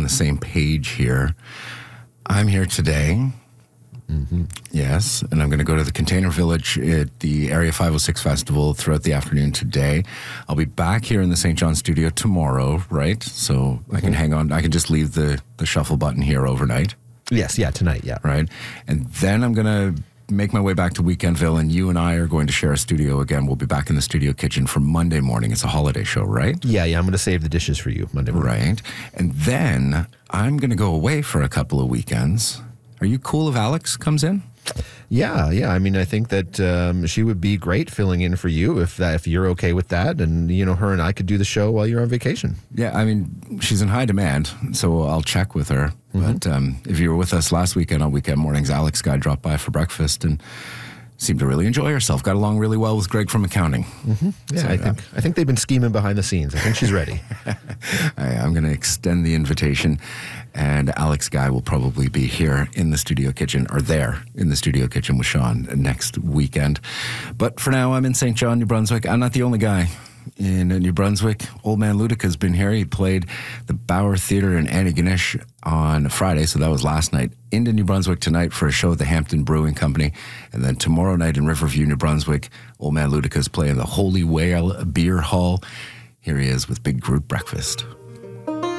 same page here. I'm here today. Mm-hmm. Yes, and I'm going to go to the Container Village at the Area 506 Festival throughout the afternoon today. I'll be back here in the St. John studio tomorrow, right? So I can hang on. I can just leave the shuffle button here overnight. Yes, tonight, yeah. Right, and then I'm going to make my way back to Weekendville, and you and I are going to share a studio again. We'll be back in the studio kitchen for Monday morning. It's a holiday show, right? Yeah, I'm going to save the dishes for you Monday morning. Right, and then I'm going to go away for a couple of weekends. Are you cool if Alex comes in? Yeah. I mean, I think that she would be great filling in for you if you're okay with that, and her and I could do the show while you're on vacation. Yeah, I mean, she's in high demand, so I'll check with her. But if you were with us last weekend on Weekend Mornings, Alex Guy dropped by for breakfast and seemed to really enjoy herself. Got along really well with Greg from accounting. Yeah, so, I think they've been scheming behind the scenes. I think she's ready. I'm going to extend the invitation, and Alex Guy will probably be here in the studio kitchen, or there in the studio kitchen with Sean next weekend. But for now, I'm in St. John, New Brunswick. I'm not the only guy in New Brunswick. Old Man Ludika's been here. He played the Bauer Theatre in Antigonish on Friday, so that was last night. Into New Brunswick tonight for a show at the Hampton Brewing Company, and then tomorrow night in Riverview, New Brunswick, Old Man Ludika's playing the Holy Whale Beer Hall. Here he is with Big Group Breakfast.